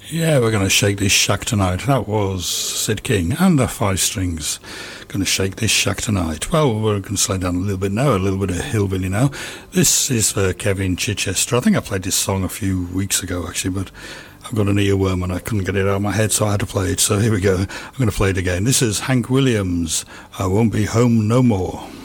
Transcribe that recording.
Yeah, we're going to shake this shack tonight. That was Sid King and the Five Strings. Going to shake this shack tonight. Well, we're going to slow down a little bit now, a little bit of hillbilly now. This is for Kevin Chichester. I think I played this song a few weeks ago, actually, but I've got an earworm and I couldn't get it out of my head, so I had to play it. So here we go. I'm going to play it again. This is Hank Williams, I Won't Be Home No More.